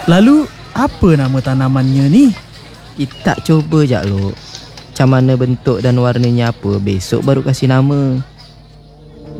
Lalu apa nama tanamannya ni? Kita cuba je lo. Macam mana bentuk dan warnanya apa, besok baru kasih nama.